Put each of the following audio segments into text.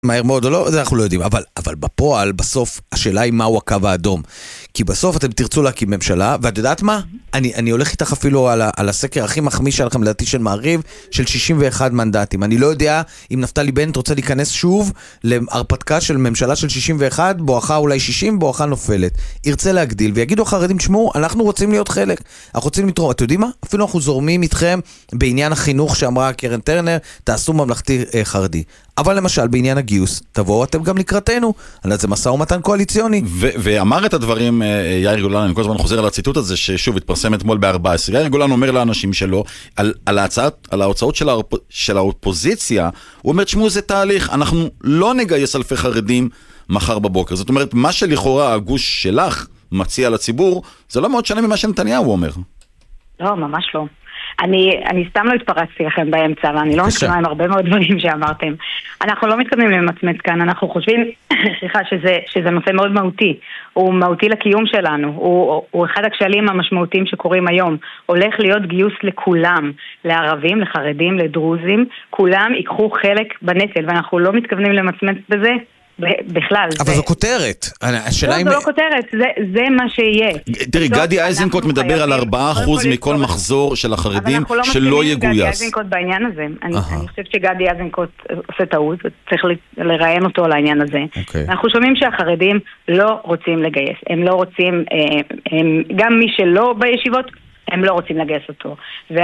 מהר מאוד או לא, זה אנחנו לא יודעים, אבל בפועל, בסוף, השאלה היא מהו הקו האדום. כי בסוף אתם תרצו להקים ממשלה, ואת יודעת מה? אני הולך איתך אפילו על הסקר הכי מחמיא שלכם, לדעתי של מעריב, של 61 מנדטים. אני לא יודע אם נפתלי בנט רוצה להיכנס שוב להרפתקה של ממשלה של 61, בואכה אולי 60, בואכה נופלת. ירצה להגדיל, ויגידו החרדים, תשמעו, אנחנו רוצים להיות חלק, אנחנו רוצים לתרום. אתם יודעים מה? אפילו אנחנו זורמים איתכם בעניין החינוך שאמרה קרן טרנר, תעשו ממלכתי חרדי. אבל למשל, בעניין הגיוס, תבואו אתם גם לקראתנו, על זה משא ומתן קואליציוני. ואמר את הדברים יאיר גולן, אני כל הזמן חוזר על הציטוט הזה, ששוב התפרסם אתמול ב-14. יאיר גולן אומר לאנשים שלו, על ההוצאות של האופוזיציה, הוא אומר, תשמעו, זה תהליך, אנחנו לא נגייס אלפי חרדים מחר בבוקר. זאת אומרת, מה שלכאורה הגוש שלך מציע לציבור, זה לא מאוד שונה ממה שנתניהו הוא אומר. לא, ממש לא. אני סתם לא התפרצתי לכם באמצע, ואני לא מסכימה עם הרבה מאוד דברים שאמרתם. אנחנו לא מתכוונים למצמץ כאן, אנחנו חושבים, שזה נושא מאוד מהותי. הוא מהותי לקיום שלנו, הוא אחד הכשלים המשמעותיים שקורים היום. הולך להיות גיוס לכולם, לערבים, לחרדים, לדרוזים, כולם ייקחו חלק בנטל, ואנחנו לא מתכוונים למצמץ בזה. בכלל. אבל זו כותרת. לא, זו לא כותרת, זה מה שיהיה. תראי, גדי איזנקוט מדבר על 4% מכל מחזור של החרדים שלא יגויס. גדי איזנקוט בעניין הזה. אני חושבת שגדי איזנקוט עושה טעות, צריך לראיין אותו על העניין הזה. אנחנו שומעים שהחרדים לא רוצים לגייס. הם לא רוצים, גם מי שלא בישיבות, הם לא רוצים לגייס אותו.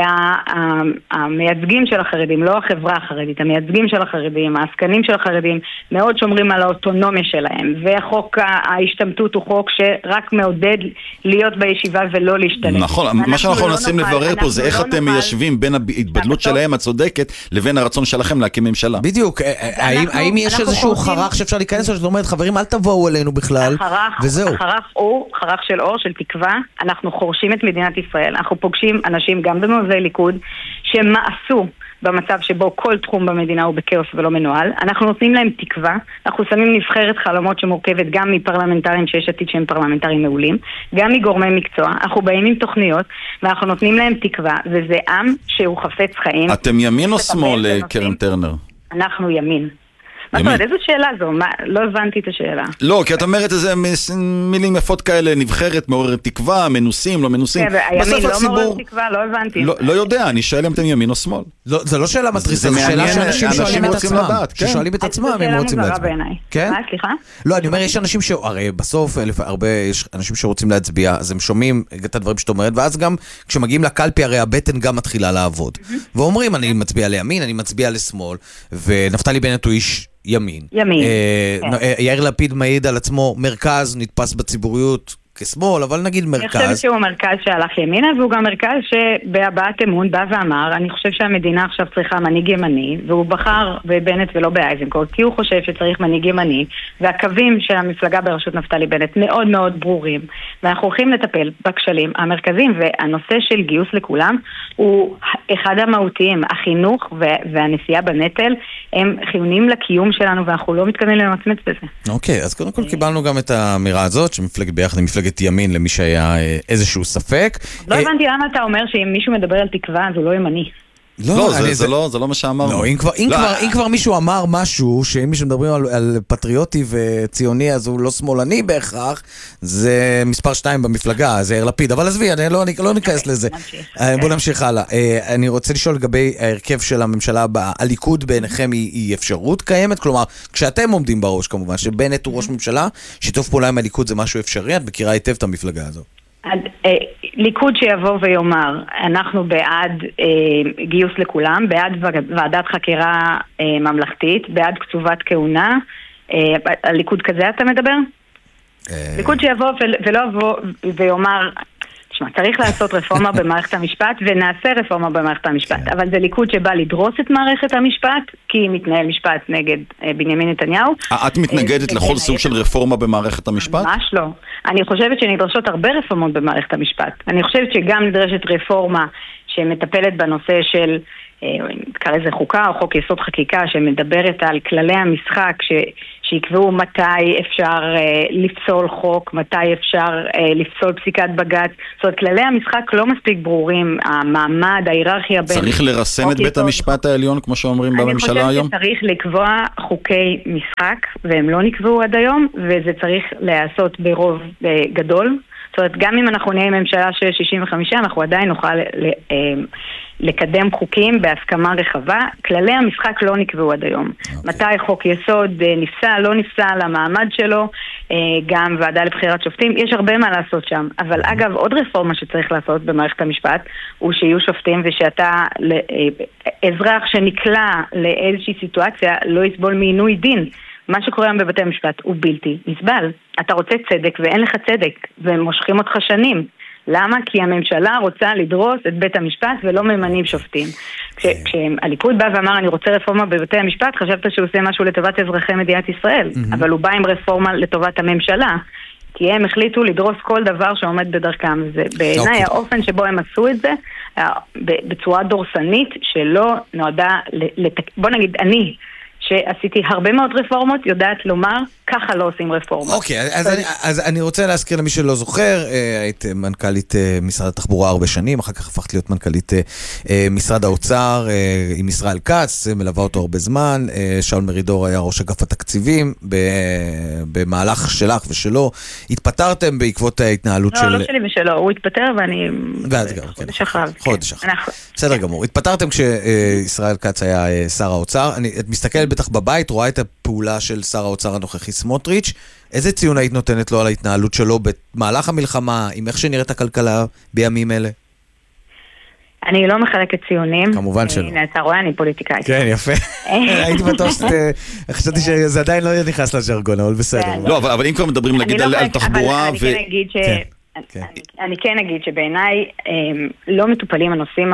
והמייצגים של החרדים, לא החברה החרדית, המייצגים של החרדים, העסקנים של החרדים, מאוד שומרים על האוטונומיה שלהם. וחוק ההשתמטות הוא חוק שרק מעודד להיות בישיבה ולא להשתלם. נכון, מה שאנחנו נסים לברר פה זה איך אתם מיישבים בין ההתבדלות שלהם הצודקת לבין הרצון שלכם להקים ממשלה. בדיוק, האם יש איזשהו חרך שאפשר להיכנס, שאת אומרת, חברים, אל תבואו אלינו בכלל, וזהו. חרך של אור, של תקווה, אנחנו חורשים את מדינת ישראל. אנחנו פוגשים אנשים גם במובאי ליכוד שמעשו במצב שבו כל תחום במדינה הוא בכאוס ולא מנוהל. אנחנו נותנים להם תקווה, אנחנו שמים נבחרת חלומות שמורכבת גם מפרלמנטרים שיש עתיד שהם פרלמנטרים מעולים, גם מגורמי מקצוע, אנחנו באים עם תוכניות ואנחנו נותנים להם תקווה, וזה עם שהוא חפץ חיים. אתם ימין או שמאל, קרן טרנר? אנחנו ימין. מה זאת אומרת, איזו שאלה זו? לא הבנתי את השאלה. לא, כי את אומרת איזה מילים יפות כאלה, נבחרת, מעוררת תקווה, מנוסים, לא מנוסים. הימין לא מעוררת תקווה, לא הבנתי. לא יודע, אני שואל אם אתם ימין או שמאל. זה לא שאלה מטריסה, זו שאלה שאנשים שואלים את עצמם. ששואלים את עצמם אם הם רוצים להצביע. כן? סליחה? לא, אני אומר, יש אנשים הרי בסוף, הרבה יש אנשים שרוצים להצביע, אז הם שומעים את הדברים שאת אומרת, ואז גם כשמגיעים לקלפי, הרי הבטן גם מתחילה לעבוד. ואומרים, אני מצביע לימין, אני מצביע לשמאל, ונפתלי בנט הוא איש ימין. יאיר לפיד מעיד על עצמו מרכז, נתפס בציבוריות כשמאל, אבל נגיד מרכז. אני חושבת שהוא מרכז שהלך ימינה, והוא גם מרכז שבהבעת אמון בא ואמר, אני חושב שהמדינה עכשיו צריכה מנהיג ימני, והוא בחר בבנט ולא באייזנקוט, כי הוא חושב שצריך מנהיג ימני, והקווים של המפלגה בראשות נפתלי בנט מאוד מאוד ברורים, ואנחנו הולכים לטפל בכשלים המרכזיים, והנושא של גיוס לכולם הוא אחד המהותיים. החינוך והנשיאה בנטל הם חיוניים לקיום שלנו, ואנחנו לא מתכוונים למצמץ בזה. אוקיי, אז קודם כל קיבלנו גם את האמירה הזאת, שמפלגת ביחד עם מפלגת ימין, למי שהיה איזשהו ספק. לא הבנתי למה אתה אומר שאם מישהו מדבר על תקווה, אז הוא לא ימני. לא, זה לא מה שאמרנו. לא, אם כבר מישהו אמר משהו, שאם מישהו מדברים על פטריוטי וציוני, אז הוא לא שמאלני בהכרח, זה מספר 2 במפלגה, זה יאיר לפיד. אבל עזבי, לא ניכנס לזה. בוא נמשיך הלאה. אני רוצה לשאול לגבי ההרכב של הממשלה הבאה. הליכוד בעיניכם היא אפשרות קיימת? כלומר, כשאתם עומדים בראש כמובן, שבנט הוא ראש ממשלה, שיתוף פעולה עם הליכוד זה משהו אפשרי? את מכירה היטב את המפלגה הזו. ליכוד שיבוא ויאמר, אנחנו בעד גיוס לכולם, בעד ועדת חקירה ממלכתית, בעד קצובת כהונה, הליכוד כזה אתה מדבר? ליכוד שיבוא ולא יבוא ויאמר, תשמע, צריך לעשות רפורמה במערכת המשפט, ונעשה רפורמה במערכת המשפט, אבל זה ליכוד שבא לדרוס את מערכת המשפט, כי מתנהל משפט נגד בנימין נתניהו. את מתנגדת לכל סוג של רפורמה במערכת המשפט? ממש לא. אני חושבת שנדרשות הרבה רפורמות במערכת המשפט. אני חושבת שגם נדרשת רפורמה שמטפלת בנושא של נקרא לזה חוקה או חוק יסוד חקיקה שמדברת על כללי המשחק שיקבעו מתי אפשר לפסול חוק, מתי אפשר לפסול פסיקת בג"ץ. זאת אומרת, כללי המשחק לא מספיק ברורים, המעמד, ההיררכיה בין... צריך לרסן את בית המשפט העליון, כמו שאומרים בממשלה היום? אני חושבת שצריך לקבוע חוקי משחק, והם לא נקבעו עד היום, וזה צריך להיעשות ברוב גדול. זאת אומרת, גם אם אנחנו נהיה ממשלה של 65, אנחנו עדיין נוכל לקדם חוקים בהסכמה רחבה. כללי המשחק לא נקבעו עד היום. מתי חוק יסוד נפסל, לא נפסל, המעמד שלו, גם ועדה לבחירת שופטים, יש הרבה מה לעשות שם. אבל אגב, עוד רפורמה שצריך לעשות במערכת המשפט, הוא שיהיו שופטים ושאתה, אזרח שנקלע לאיזושהי סיטואציה, לא יסבול מעינוי דין. מה שקורה היום בבתי המשפט הוא בלתי נסבל. אתה רוצה צדק ואין לך צדק, והם מושכים אותך שנים. למה? כי הממשלה רוצה לדרוס את בית המשפט ולא ממנים שופטים. כשהליכוד בא ואמר אני רוצה רפורמה בבתי המשפט, חשבת שהוא עושה משהו לטובת אזרחי מדינת ישראל, אבל הוא בא עם רפורמה לטובת הממשלה, כי הם החליטו לדרוס כל דבר שעומד בדרכם. בעיניי האופן שבו הם עשו את זה, בצורה דורסנית שלא נועדה, בוא נגיד אני, שעשיתי הרבה מאוד רפורמות, יודעת לומר, ככה לא עושים רפורמה. אוקיי, אז אני רוצה להזכיר למי שלא זוכר, היית מנכ"לית משרד התחבורה הרבה שנים, אחר כך הפכת להיות מנכ"לית משרד האוצר עם ישראל כץ, מלווה אותו הרבה זמן, שאול מרידור היה ראש אגף התקציבים, במהלך שלך ושלו, התפטרתם בעקבות ההתנהלות של... לא שלי ושלו, הוא התפטר ואני... חודש אחריו. חודש אחריו. בסדר גמור. התפטרתם כשישראל כץ היה שר האוצר, את מסתכלת בטח בבית, רואה את הפעולה של שר האוצר הנוכחי סמוטריץ'. איזה ציון היית נותנת לו על ההתנהלות שלו במהלך המלחמה, עם איך שנראית הכלכלה בימים אלה? אני לא מחלקת ציונים. כמובן שלא. הנה, אתה רואה, אני פוליטיקאית. כן, יפה. הייתי בטוח חשבתי שזה עדיין לא נכנס לג'רגון, אבל בסדר. לא, אבל אם כבר מדברים להגיד על תחבורה ו... אני כן אגיד שבעיניי לא מטופלים הנושאים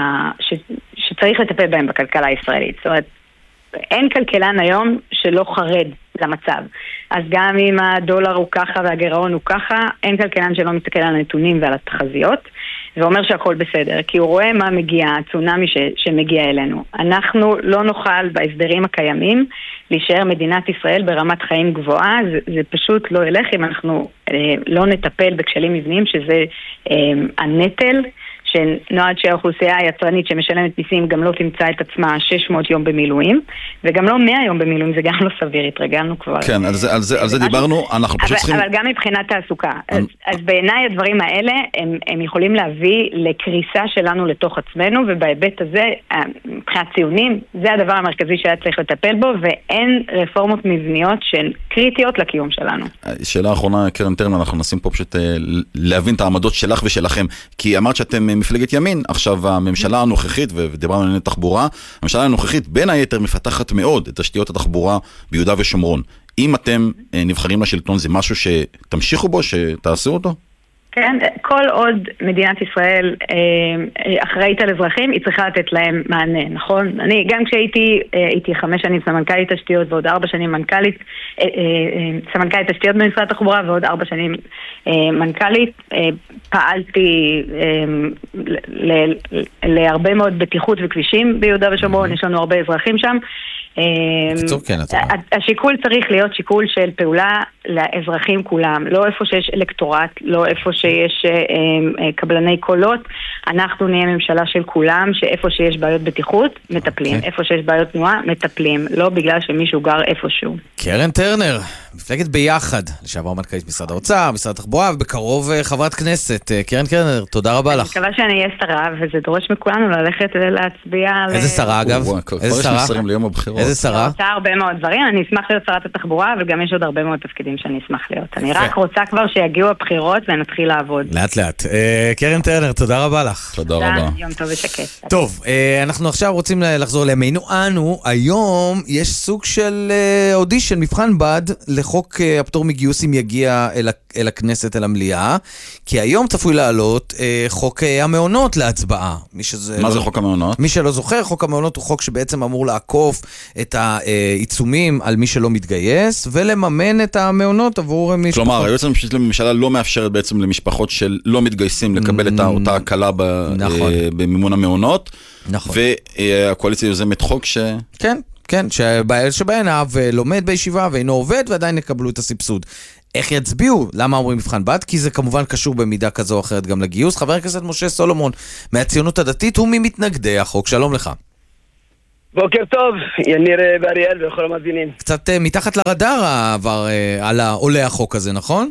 שצריך לטפל בהם בכלכלה הישראלית. זאת אומרת, אין כלכלן היום שלא חרד למצב. אז גם אם הדולר הוא ככה והגירעון הוא ככה, אין כלכלן שלא מסתכל על הנתונים ועל התחזיות, ואומר שהכל בסדר, כי הוא רואה מה מגיע, הצונאמי שמגיע אלינו. אנחנו לא נוכל בהסדרים הקיימים להישאר מדינת ישראל ברמת חיים גבוהה, זה פשוט לא ילך אם אנחנו לא נטפל בכשלים מבניים, שזה הנטל, שנועד שהאוכלוסייה היצרנית שמשלמת מיסים גם לא תמצא את עצמה 600 יום במילואים, וגם לא 100 יום במילואים, זה גם לא סביר, התרגלנו כבר. כן, על זה דיברנו, אנחנו פשוט צריכים... אבל גם מבחינת תעסוקה. אז בעיניי הדברים האלה, הם יכולים להביא לקריסה שלנו לתוך עצמנו, ובהיבט הזה, מבחינת ציונים, זה הדבר המרכזי שהיה צריך לטפל בו, ואין רפורמות מבניות שהן קריטיות לקיום שלנו. שאלה האחרונה, קרן טרנר, אנחנו נשים פה פשוט להבין את העמדות שלך ושלכם, כי אמרת שאתם מפלגת ימין, עכשיו הממשלה הנוכחית, ודיברנו על תחבורה, הממשלה הנוכחית בין היתר מפתחת מאוד את תשתיות התחבורה ביהודה ושומרון. אם אתם נבחרים לשלטון, זה משהו שתמשיכו בו, שתעשו אותו? כן, כל עוד מדינת ישראל אחראית על אזרחים, היא צריכה לתת להם מענה, נכון? אני, גם כשהייתי 5 שנים סמנכ"לית תשתיות ועוד 4 שנים מנכ"לית, סמנכ"לית תשתיות במשרד התחבורה ועוד 4 שנים מנכ"לית, פעלתי להרבה מאוד בטיחות וכבישים ביהודה ושומרון, יש לנו הרבה אזרחים שם. השיקול צריך להיות שיקול של פעולה לאזרחים כולם, לא איפה שיש אלקטורט, לא איפה שיש קבלני קולות. אנחנו נהיה ממשלה של כולם, שאיפה שיש בעיות בטיחות מטפלים, איפה שיש בעיות תנועה מטפלים, לא בגלל שמישהו גר איפשהו. קרן טרנר, מפלגת ביחד, לשעבר מנכ"לית משרד האוצר, משרד התחבורה, ובקרוב חברת כנסת. קרן טרנר, תודה רבה לך. אני מקווה שאני אהיה שרה, וזה דורש מכולנו ללכת להצביע. איזה שרה אגב? איזה שרה? איזה שרה? אני רוצה הרבה מאוד דברים, אני אשמח להיות שרת התחבורה, אבל גם יש עוד הרבה מאוד תפקידים שאני אשמח להיות. אני רק רוצה כבר שיגיעו הבחירות ונתחיל לעבוד. לאט לאט. קרן טרנר, תודה רבה לך. תודה רבה. יום טוב ושקט. טוב, אנחנו עכשיו רוצים לחזור לימינו אנו. היום יש סוג של אודישן, מבחן בד לחוק הפטור מגיוס אם יגיע אל הכנסת, אל המליאה, כי היום צפוי לעלות חוק המעונות להצבעה. מה זה חוק המעונות? מי שלא זוכר, חוק המעונות הוא חוק שבעצם אמור לעקוף את העיצומים על מי שלא מתגייס, ולממן את המעונות עבור משפחות. כלומר, היועצת המשפטית לממשלה לא מאפשרת בעצם למשפחות של לא מתגייסים לקבל את אותה הקלה במימון המעונות. נכון. והקואליציה יוזמת חוק ש... כן, כן, שבהן האב לומד בישיבה ואינו עובד ועדיין יקבלו את הסבסוד. איך יצביעו? למה אומרים מבחן בת? כי זה כמובן קשור במידה כזו או אחרת גם לגיוס. חבר הכנסת משה סולומון מהציונות הדתית הוא ממתנגדי החוק. שלום לך. בוקר טוב, יניר ואריאל וכל המאזינים. קצת מתחת לרדאר עבר על עולה החוק הזה, נכון?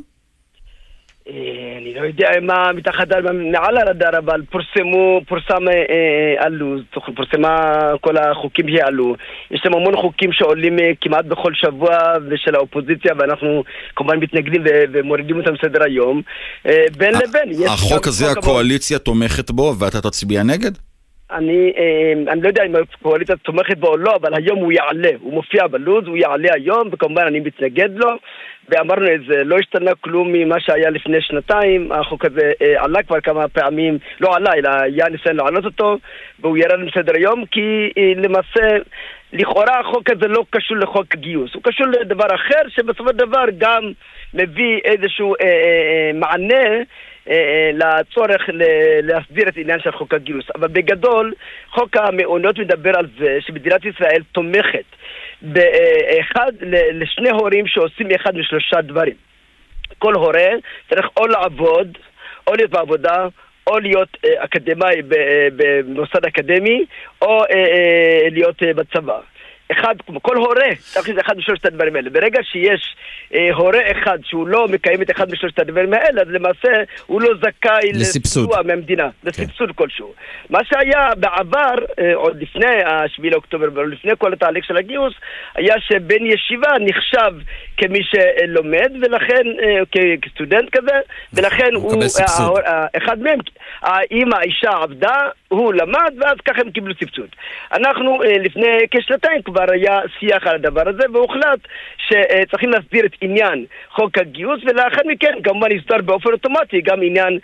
אני לא יודע מה מתחת מעל הרדאר, אבל פורסם הלו"ז, פורסמה כל החוקים שעלו. יש שם המון חוקים שעולים כמעט בכל שבוע ושל האופוזיציה, ואנחנו כמובן מתנגדים ומורידים אותם מסדר היום. בין לבין. החוק הזה הקואליציה תומכת בו ואתה תצביע נגד? אני לא יודע אם הקואליציה תומכת בו או לא, אבל היום הוא יעלה, הוא מופיע בלו"ז, הוא יעלה היום, וכמובן אני מתנגד לו. ואמרנו את זה, לא השתנה כלום ממה שהיה לפני שנתיים, החוק הזה עלה כבר כמה פעמים, לא עלה, אלא היה ניסיון לעלות אותו, והוא ירד מסדר היום, כי למעשה, לכאורה החוק הזה לא קשור לחוק הגיוס, הוא קשור לדבר אחר, שבסופו של דבר גם מביא איזשהו מענה לצורך להסדיר את העניין של חוק הגיוס. אבל בגדול, חוק המעונות מדבר על זה שמדינת ישראל תומכת באחד לשני הורים שעושים אחד משלושה דברים. כל הורה צריך או לעבוד, או להיות בעבודה, או להיות אקדמאי במוסד אקדמי, או להיות בצבא. כל הורה, צריך שזה אחד משלושת הדברים האלה. ברגע שיש הורה אחד שהוא לא מקיים את אחד משלושת הדברים האלה, אז למעשה הוא לא זכאי לסיוע מהמדינה, לסבסוד כלשהו. מה שהיה בעבר, עוד לפני 7 לאוקטובר, ולפני כל התהליך של הגיוס, היה שבן ישיבה נחשב כמי שלומד, ולכן, כסטודנט כזה, ולכן הוא, אחד מהם, האמא, האישה עבדה, הוא למד, ואז ככה הם קיבלו סבסוד. אנחנו לפני כשנתיים כבר היה שיח על הדבר הזה, והוחלט שצריכים להסדיר את עניין חוק הגיוס, ולאחר מכן כמובן יסדר באופן אוטומטי גם עניין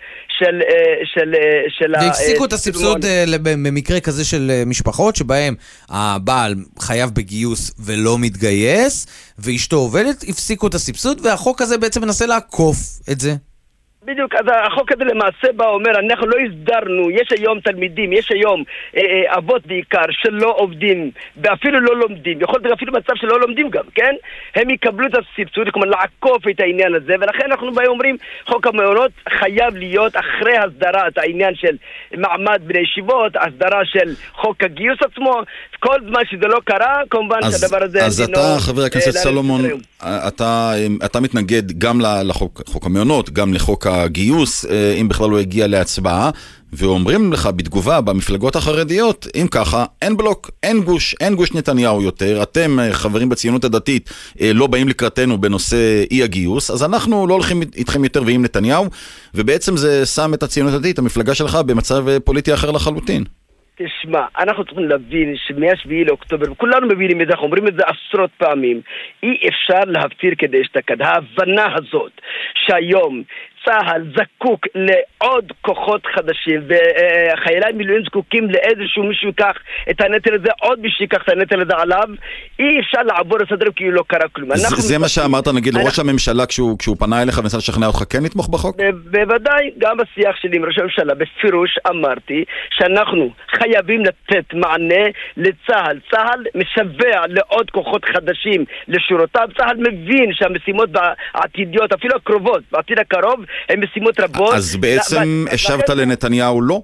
של והפסיקו את הסבסוד במקרה כזה של משפחות שבהם הבעל חייב בגיוס ולא מתגייס, ואשתו עובדת, הפסיקו את הסבסוד, והחוק הזה בעצם מנסה לעקוף את זה. בדיוק, אז החוק הזה למעשה בא אומר, אנחנו לא הסדרנו, יש היום תלמידים, יש היום אבות בעיקר שלא עובדים ואפילו לא לומדים, יכול להיות אפילו מצב שלא לומדים גם, כן? הם יקבלו את הסבסוד, כלומר לעקוף את העניין הזה, ולכן אנחנו באים אומרים, חוק המעונות חייב להיות אחרי הסדרת העניין של מעמד בני ישיבות, הסדרה של חוק הגיוס עצמו, כל זמן שזה לא קרה, כמובן שהדבר הזה... אז אתה, חבר הכנסת סולומון, אתה מתנגד גם לחוק המעונות, גם לחוק הגיוס, אם בכלל לא הגיע להצבעה, ואומרים לך בתגובה במפלגות החרדיות, אם ככה, אין בלוק, אין גוש נתניהו יותר, אתם חברים בציונות הדתית לא באים לקראתנו בנושא אי הגיוס, אז אנחנו לא הולכים איתכם יותר ועם נתניהו, ובעצם זה שם את הציונות הדתית, המפלגה שלך, במצב פוליטי אחר לחלוטין. תשמע, אנחנו צריכים להבין שמ-7 לאוקטובר, וכולנו מבינים את זה, אנחנו אומרים את זה עשרות פעמים, אי אפשר להבטיר כדי שתקד. ההבנה הזאת שהיום צהל זקוק לעוד כוחות חדשים, וחיילי מילואים זקוקים לאיזשהו מישהו ייקח את הנטל הזה, עוד מישהו ייקח את הנטל הזה עליו, אי אפשר לעבור לסדר כאילו לא קרה כלום. זה מה שאמרת, נגיד, לראש הממשלה כשהוא פנה אליך וניסה לשכנע אותך, כן לתמוך בחוק? בוודאי, גם בשיח שלי עם ראש הממשלה, בפירוש אמרתי שאנחנו חייבים לתת מענה לצהל. צהל משווה לעוד כוחות חדשים לשורותיו. צהל מבין שהמשימות העתידיות, אפילו הקרובות, בעתיד הקרוב, הן משימות רבות. אז בעצם השבת לנתניהו לא?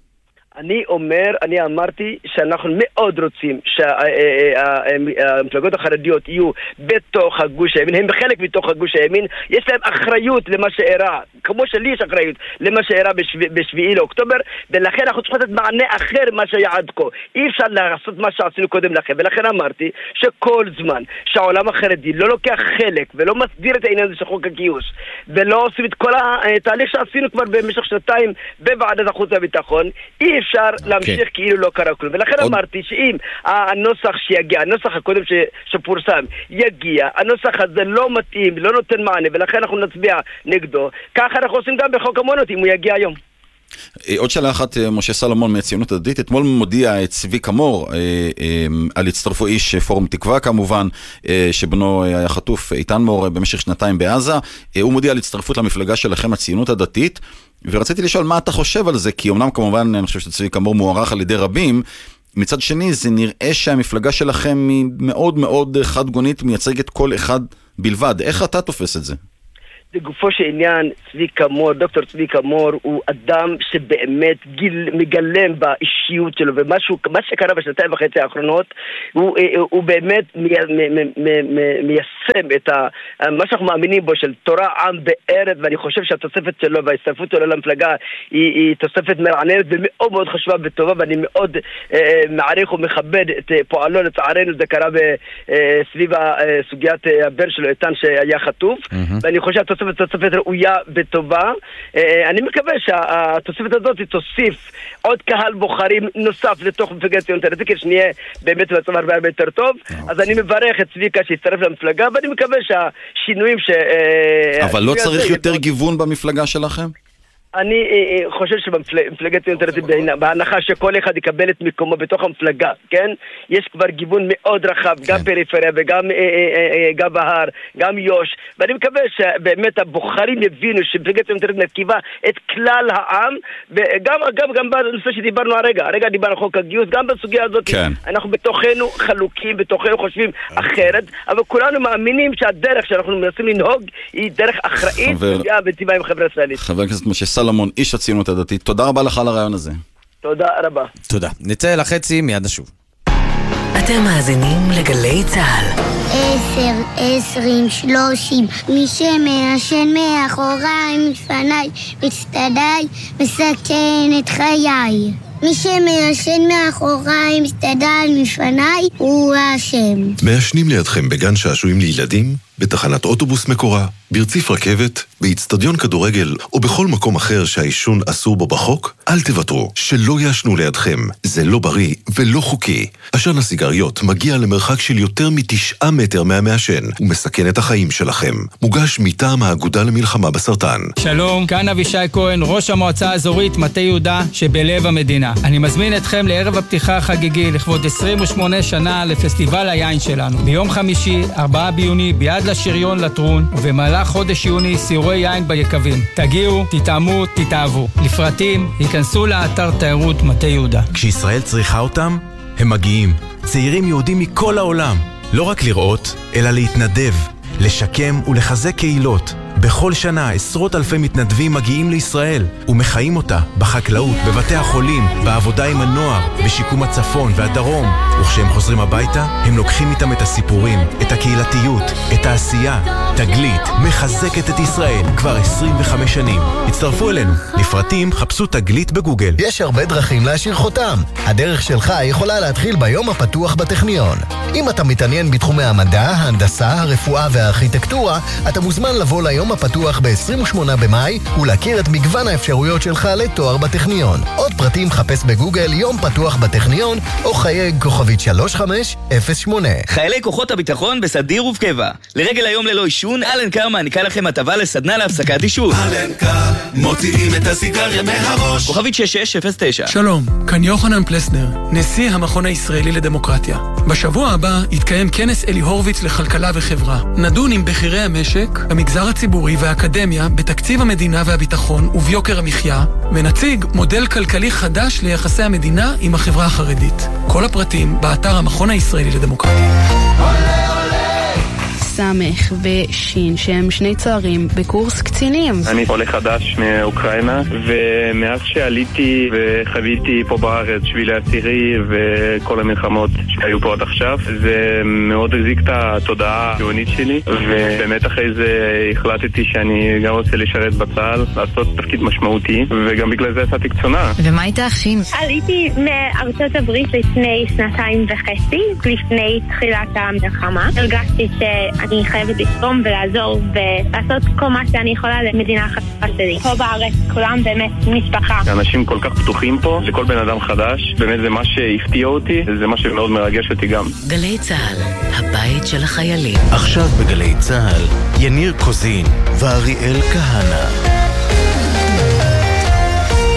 אני אמרתי שאנחנו מאוד רוצים שהמפלגות החרדיות יהיו בתוך הגוש הימין, הם חלק מתוך הגוש הימין, יש להם אחריות למה שאירע, כמו שלי יש אחריות למה שאירע ב7 לאוקטובר, ולכן אנחנו צריכים לתת מענה אחר מה שהיה עד כה. אי אפשר לעשות מה שעשינו קודם לכן, ולכן אמרתי שכל זמן שהעולם החרדי לא לוקח חלק ולא מסדיר את העניין הזה של חוק הגיוס, ולא עושים את כל התהליך שעשינו כבר במשך שנתיים בוועדת החוץ והביטחון, אי אפשר להמשיך כאילו לא קרה כלום. ולכן אמרתי שאם הנוסח שיגיע, הנוסח הקודם שפורסם יגיע, הנוסח הזה לא מתאים, לא נותן מענה, ולכן אנחנו נצביע נגדו. ככה אנחנו עושים גם בחוק המעונות אם הוא יגיע היום. עוד שאלה אחת, משה סלומון מהציונות הדתית, אתמול מודיע צבי כמור על הצטרפו איש פורום תקווה כמובן, שבנו היה חטוף איתן מור במשך 2 בעזה, הוא מודיע על הצטרפות למפלגה שלכם, הציונות הדתית, ורציתי לשאול מה אתה חושב על זה, כי אמנם כמובן אני חושב שצבי כמור מוערך על ידי רבים, מצד שני זה נראה שהמפלגה שלכם היא מאוד מאוד חד גונית, מייצגת כל אחד בלבד, איך אתה תופס את זה? לגופו של עניין, דוקטור צבי כמור הוא אדם שבאמת מגלם באישיות שלו, ומה שקרה בשנתיים וחצי האחרונות, הוא באמת מיישם את מה שאנחנו מאמינים בו של תורה, עם בארץ, ואני חושב שהתוספת שלו וההצטרפות שלו למפלגה היא תוספת מרעננת ומאוד מאוד חשובה וטובה, ואני מאוד מעריך ומכבד את פועלו. לצערנו זה קרה סביב סוגיית הבן שלו איתן שהיה חטוף, ואני חושב תוספת ראויה וטובה. אני מקווה שהתוספת הזאת תוסיף עוד קהל בוחרים נוסף לתוך מפלגת ציונות הדתית, כדי שנהיה באמת במצב הרבה יותר טוב. אז אני מברך את צביקה שהצטרף למפלגה, ואני מקווה שהשינויים אבל לא צריך יותר גיוון במפלגה שלכם? אני חושב שבמפלגת ציונות הדתית, בהנחה שכל אחד יקבל את מקומו בתוך המפלגה, כן? יש כבר גיוון מאוד רחב, גם פריפריה וגם גם בהר, גם יוש, ואני מקווה שבאמת הבוחרים יבינו שמפלגת ציונות הדתית מרכיבה את כלל העם, וגם בנושא שדיברנו הרגע דיברנו על חוק הגיוס, גם בסוגיה הזאת אנחנו בתוכנו חלוקים, בתוכנו חושבים אחרת, אבל כולנו מאמינים שהדרך שאנחנו מנסים לנהוג היא דרך אחראית בטבעה עם חברה ישראלית. חבר הכנסת משה סלומון, איש הציונות הדתית, תודה רבה לך על הרעיון הזה. תודה רבה. תודה. נצא לחצי, מיד נשוב. אתם מאזינים לגלי צהל. 10, 20, 30, מי שמעשן מאחוריי, מפניי, מצטדיי, מסכן את חיי. מי שמעשן מאחוריי, מצטדיי, מפניי, הוא האשם. מעשנים לידכם בגן שעשועים לילדים, בתחנת אוטובוס מקורה, ברציף רכבת, באצטדיון כדורגל או בכל מקום אחר שהעישון אסור בו בחוק, אל תוותרו, שלא יעשנו לידכם. זה לא בריא ולא חוקי. עשן הסיגריות מגיע למרחק של יותר מ9 מטר מהמעשן ומסכן את החיים שלכם. מוגש מטעם האגודה למלחמה בסרטן. שלום, כאן אבישי כהן, ראש המועצה האזורית מטה יהודה שבלב המדינה. אני מזמין אתכם לערב הפתיחה החגיגי לכבוד 28 שנה לפסטיבל היין שלנו. ביום חמישי, 4 ביוני, ביד לשריון לטרון, ובמהלך חודש יוני סיורי יין ביקבים. תגיעו, תטעמו, תתאהבו. לפרטים, ייכנסו לאתר תיירות מטה יהודה. כשישראל צריכה אותם, הם מגיעים. צעירים יהודים מכל העולם. לא רק לראות, אלא להתנדב, לשקם ולחזק קהילות. בכל שנה עשרות אלפי מתנדבים מגיעים לישראל ומחיים אותה בחקלאות, בבתי החולים, בעבודה עם הנוער, בשיקום הצפון והדרום. וכשהם חוזרים הביתה, הם לוקחים איתם את הסיפורים, את הקהילתיות, את העשייה. תגלית מחזקת את ישראל כבר 25 שנים. הצטרפו אלינו. לפרטים חפשו תגלית בגוגל. יש הרבה דרכים להשאיר חותם. הדרך שלך יכולה להתחיל ביום הפתוח בטכניון. אם אתה מתעניין בתחומי המדע, ההנדסה, הרפואה והארכיטקטורה, אתה מוזמן לבוא ליום הפתוח ב-28 במאי ולהכיר את מגוון האפשרויות שלך לתואר בטכניון. עוד פרטים חפש בגוגל יום פתוח בטכניון או חייג כוכבית 3508. חיילי כוחות הביטחון בסדיר ובקבע. לרגל היום ללא עישון, אלנקר מעניקה לכם הטבה לסדנה להפסקת עישון. אלנקר, מוציאים את הסיגריה מהראש. כוכבית 6609. שלום, כאן יוחנן פלסנר, נשיא המכון הישראלי לדמוקרטיה. בשבוע הבא יתקיים כנס אלי הורוביץ לכלכלה וחברה. נדון עם בכירי המשק, המגזר הציבורי והאקדמיה בתקציב המדינה והביטחון וביוקר המחיה, ונציג מודל כלכלי חדש ליחסי המדינה עם החברה החרדית. כל הפרטים באתר המכון הישראלי לדמוקרטיה. סמך ושין שהם שני צוערים בקורס קצינים. אני עולה חדש מאוקראינה, ומאז שעליתי וחוויתי פה בארץ שבילי עשירי וכל המלחמות שהיו פה עד עכשיו, זה מאוד הזיק את התודעה הציונית שלי, ובאמת אחרי זה החלטתי שאני גם רוצה לשרת בצה"ל, לעשות תפקיד משמעותי, וגם בגלל זה עשיתי קצונה. ומה איתך שין? עליתי מארצות הברית לפני 2.5 לפני תחילת המלחמה. הרגשתי אני חייבת לתרום ולעזור ולעשות כל מה שאני יכולה למדינה החדשה שלי. פה בארץ כולם באמת משפחה. אנשים כל כך פתוחים פה, לכל בן אדם חדש, באמת זה מה שהפתיע אותי, זה מה שמאוד מרגש אותי גם. גלי צהל, הבית של החיילים. עכשיו בגלי צהל, יניר קוזין ואריאל כהנה.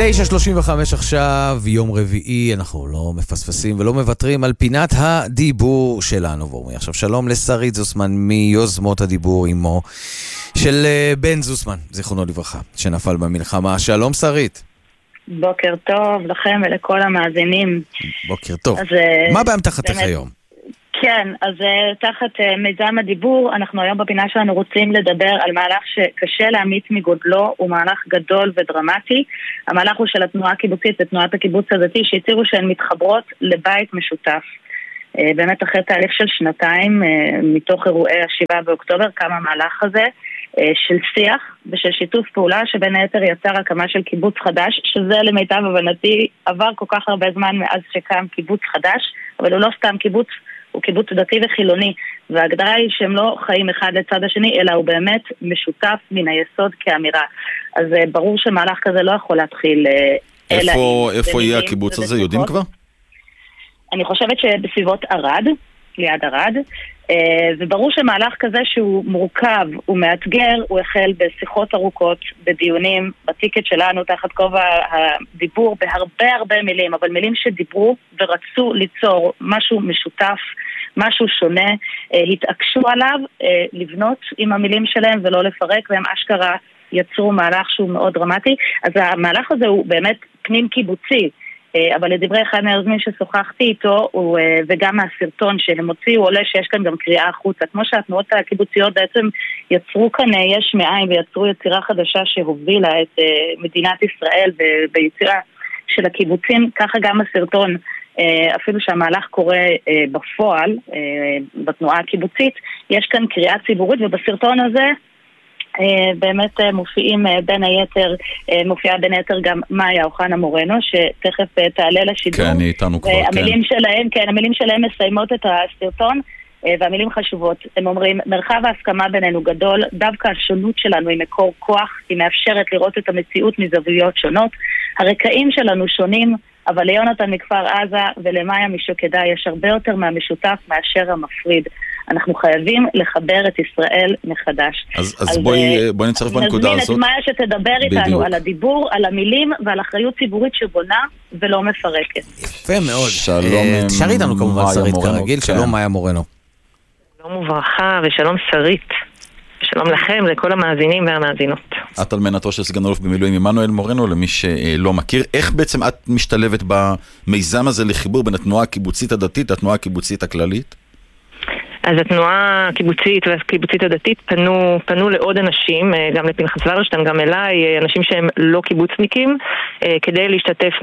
9:35 עכשיו, יום רביעי, אנחנו לא מפספסים ולא מוותרים על פינת הדיבור שלנו. ואומרים עכשיו שלום לשרית זוסמן מיוזמות הדיבור עמו של בן זוסמן, זיכרונו לברכה, שנפל במלחמה. שלום שרית. בוקר טוב לכם ולכל המאזינים. בוקר טוב. מה באמתחתך היום? כן, אז תחת מיזם הדיבור, אנחנו היום בפינה שלנו רוצים לדבר על מהלך שקשה להמיץ מגודלו, הוא מהלך גדול ודרמטי. המהלך הוא של התנועה הקיבוצית ותנועת הקיבוץ הדתי, שהצהירו שהן מתחברות לבית משותף. באמת אחרי תהליך של שנתיים, מתוך אירועי 7 באוקטובר, קם המהלך הזה של שיח ושל שיתוף פעולה, שבין היתר יצר הקמה של קיבוץ חדש, שזה למיטב הבנתי עבר כל כך הרבה זמן מאז שקם קיבוץ חדש, אבל הוא לא סתם קיבוץ, הוא קיבוץ דתי וחילוני, וההגדרה היא שהם לא חיים אחד לצד השני, אלא הוא באמת משותף מן היסוד כאמירה. אז ברור שמהלך כזה לא יכול להתחיל. איפה יהיה הקיבוץ הזה? יודעים כבר? אני חושבת שבסביבות ערד, ליד ערד, וברור שמהלך כזה שהוא מורכב, הוא מאתגר, הוא החל בשיחות ארוכות, בדיונים, בטיקט שלנו תחת כובע הדיבור, בהרבה מילים, אבל מילים שדיברו ורצו ליצור משהו משותף, משהו שונה, התעקשו עליו לבנות עם המילים שלהם ולא לפרק, והם אשכרה יצרו מהלך שהוא מאוד דרמטי. אז המהלך הזה הוא באמת פנים קיבוצי, אבל לדברי אחד מהיוזמים ששוחחתי איתו, וגם מהסרטון שהם הוציאו, עולה שיש כאן גם קריאה החוצה. כמו שהתנועות הקיבוציות בעצם יצרו כאן יש מאין ויצרו יצירה חדשה שהובילה את מדינת ישראל ביצירה של הקיבוצים, ככה גם הסרטון, אפילו שהמהלך קורה בפועל, בתנועה הקיבוצית, יש כאן קריאה ציבורית, ובסרטון הזה באמת מופיעים מופיעה בין היתר גם מאיה אוחנה מורנו, שתכף תעלה לשידור. כן, היא איתנו כבר, כן. המילים שלהם מסיימות את הסרטון, והמילים חשובות. הם אומרים, מרחב ההסכמה בינינו גדול, דווקא השונות שלנו היא מקור כוח, היא מאפשרת לראות את המציאות מזוויות שונות. הרקעים שלנו שונים, אבל ליונתן מכפר עזה ולמאיה משוקדה יש הרבה יותר מהמשותף מאשר המפריד. אנחנו חייבים לחבר את ישראל מחדש. אז בואי נצטרף בנקודה הזאת. נזמין את מאיה שתדבר איתנו על הדיבור, על המילים ועל אחריות ציבורית שבונה ולא מפרקת. יפה מאוד. שלום. תשארי איתנו כמובן שרית כרגיל. שלום מאיה מורנו. שלום וברכה ושלום שרית. שלום לכם, לכל המאזינים והמאזינות. את אלמנתו של סגן אלוף במילואים עמנואל מורנו, למי שלא מכיר. איך בעצם את משתלבת במיזם הזה לחיבור בין התנועה הקיבוצית הדתית לתנועה הקיבוצית הכללית? אז התנועה הקיבוצית והקיבוצית הדתית פנו לעוד אנשים, גם לפנחס ורשטיין, גם אליי, אנשים שהם לא קיבוצניקים, כדי להשתתף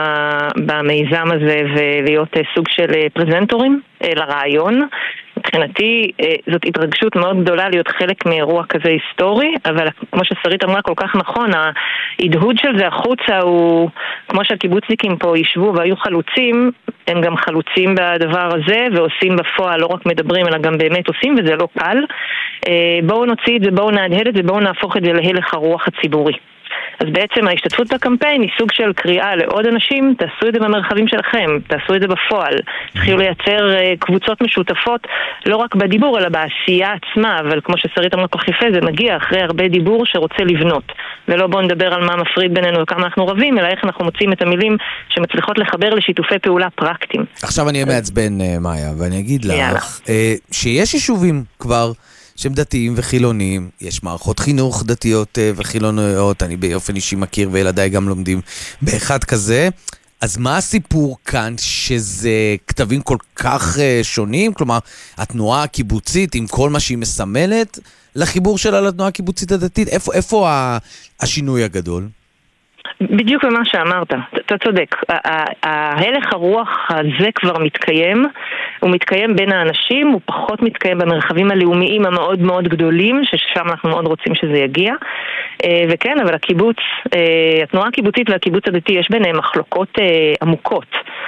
במיזם הזה ולהיות סוג של פרזנטורים לרעיון. מבחינתי זאת התרגשות מאוד גדולה להיות חלק מאירוע כזה היסטורי, אבל כמו ששרית אמרה כל כך נכון, ההדהוד של זה החוצה הוא, כמו שהקיבוצניקים פה ישבו והיו חלוצים, הם גם חלוצים בדבר הזה ועושים בפועל, לא רק מדברים אלא גם באמת עושים, וזה לא קל. בואו נוציא את זה, בואו נהדהד את זה, בואו נהפוך את זה להלך הרוח הציבורי. אז בעצם ההשתתפות בקמפיין היא סוג של קריאה לעוד אנשים, תעשו את זה במרחבים שלכם, תעשו את זה בפועל, תתחילו לייצר קבוצות משותפות, לא רק בדיבור אלא בעשייה עצמה, אבל כמו ששרית אמרה כך יפה, זה מגיע אחרי הרבה דיבור שרוצה לבנות, ולא בואו נדבר על מה מפריד בינינו וכמה אנחנו רבים, אלא איך אנחנו מוצאים את המילים שמצליחות לחבר לשיתופי פעולה פרקטיים. עכשיו אני אהיה מעצבן מאיה, ואני אגיד לך שיש יישובים כבר שהם דתיים וחילוניים, יש מערכות חינוך דתיות וחילוניות, אני באופן אישי מכיר וילדיי גם לומדים באחד כזה, אז מה הסיפור כאן שזה כתבים כל כך שונים? כלומר, התנועה הקיבוצית עם כל מה שהיא מסמלת לחיבור שלה לתנועה הקיבוצית הדתית, איפה השינוי הגדול? בדיוק במה שאמרת, אתה צודק. ההלך הרוח הזה כבר מתקיים, הוא מתקיים בין האנשים, הוא פחות מתקיים במרחבים הלאומיים המאוד מאוד גדולים, ששם אנחנו מאוד רוצים שזה יגיע. וכן, אבל הקיבוץ, התנועה הקיבוצית והקיבוץ הדתי יש ביניהם מחלוקות עמוקות.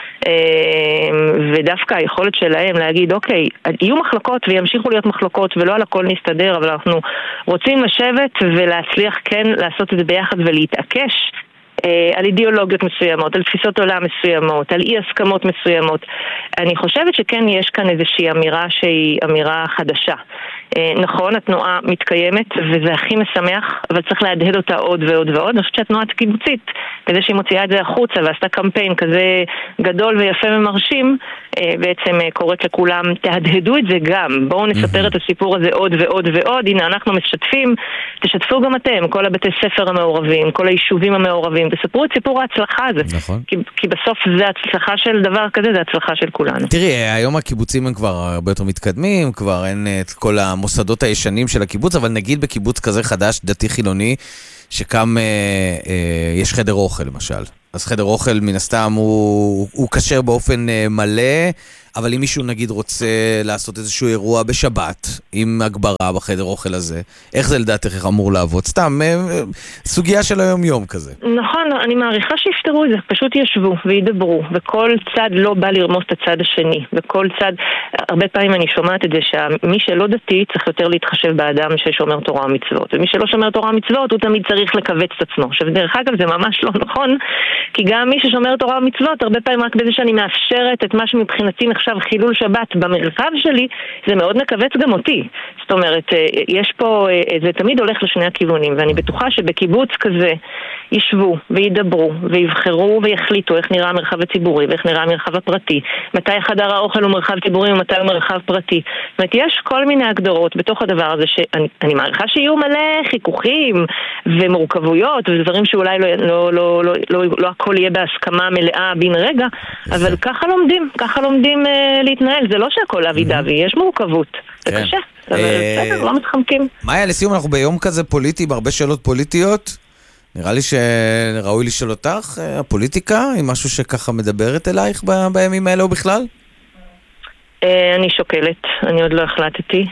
ודווקא היכולת שלהם להגיד, אוקיי, יהיו מחלוקות וימשיכו להיות מחלוקות ולא על הכל נסתדר, אבל אנחנו רוצים לשבת ולהצליח כן לעשות את זה ביחד ולהתעקש על אידיאולוגיות מסוימות, על תפיסות עולם מסוימות, על אי הסכמות מסוימות. אני חושבת שכן יש כאן איזושהי אמירה שהיא אמירה חדשה. נכון, התנועה מתקיימת, וזה הכי משמח, אבל צריך להדהד אותה עוד ועוד ועוד. אני חושבת שהתנועה הקיבוצית, כדי שהיא מוציאה את זה החוצה, ועשתה קמפיין כזה גדול ויפה ומרשים, בעצם קוראת לכולם, תהדהדו את זה גם, בואו נספר את הסיפור הזה עוד ועוד ועוד, הנה אנחנו משתפים, תשתפו גם אתם, כל הבתי ספר המעורבים, כל היישובים המעורבים, תספרו את סיפור ההצלחה הזה. נכון. כי בסוף זה הצלחה של דבר כזה, זה הצלחה של כולנו. תראי, היום הקיבוצים הם כבר הרבה יותר מתקדמים, כבר אין את כל המוסדות הישנים של הקיבוץ, אבל נגיד בקיבוץ כזה חדש, דתי חילוני, שקם, יש חדר אוכל למשל. אז חדר אוכל מן הסתם הוא קשר באופן מלא, אבל אם מישהו נגיד רוצה לעשות איזשהו אירוע בשבת, עם הגברה בחדר אוכל הזה, איך זה לדעתך אמור לעבוד? סתם, סוגיה של היום יום כזה. נכון, אני מעריכה שיפתרו את זה, פשוט ישבו וידברו, וכל צד לא בא לרמוס את הצד השני, וכל צד, הרבה פעמים אני שומעת את זה שמי שלא דתי צריך יותר להתחשב באדם ששומר תורה ומצוות, ומי שלא שומר תורה ומצוות הוא תמיד צריך לקבץ את עצמו. עכשיו דרך אגב זה ממש לא נכון, כי גם מי ששומר תורה ומצוות, הרבה פעמים רק בזה שאני מאפשרת את מה שמבחינתי נחשב חילול שבת במרחב שלי, זה מאוד מקבץ גם אותי. זאת אומרת, יש פה, זה תמיד הולך לשני הכיוונים, ואני בטוחה שבקיבוץ כזה ישבו וידברו ויבחרו ויחליטו איך נראה המרחב הציבורי ואיך נראה המרחב הפרטי, מתי חדר האוכל הוא מרחב ציבורי ומתי הוא מרחב פרטי. זאת אומרת, יש כל מיני הגדרות בתוך הדבר הזה שאני מעריכה שיהיו מלא חיכוכים ומורכבויות ודברים שאולי לא הכל יהיה בהסכמה מלאה בין רגע, אבל ככה לומדים להתנהל. זה לא שהכל אבי דבי, יש מורכבות, זה קשה, אבל בסדר, לא מתחמקים. מאיה, לסיום, אנחנו ביום כזה פוליטי, בהרבה שאלות פוליטיות. נראה לי שראוי לשאול אותך, הפוליטיקה, היא משהו שככה מדברת אלייך בימים האלה או בכלל? אני שוקלת, אני עוד לא החלטתי,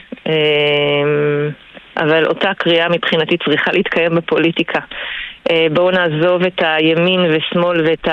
אבל אותה קריאה מבחינתי צריכה להתקיים בפוליטיקה. בואו נעזוב את הימין ושמאל ואת